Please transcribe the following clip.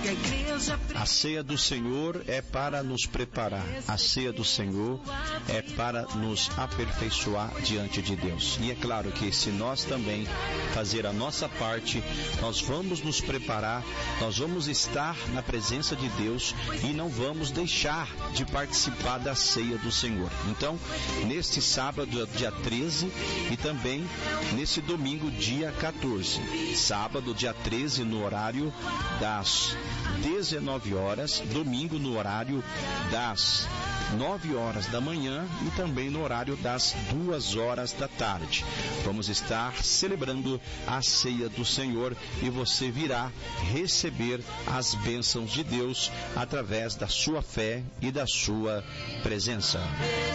que a igreja A ceia do Senhor é para nos preparar. A ceia do Senhor é para nos aperfeiçoar diante de Deus. E é claro que se nós também fazer a nossa parte, nós vamos nos preparar, nós vamos estar na presença de Deus e não vamos deixar de participar da ceia do Senhor. Então, neste sábado, dia 13, e também nesse domingo, dia 14. Sábado, dia 13, no horário das 19 horas, domingo no horário das 9 horas da manhã e também no horário das 2 horas da tarde. Vamos estar celebrando a ceia do Senhor e você virá receber as bênçãos de Deus através da sua fé e da sua presença.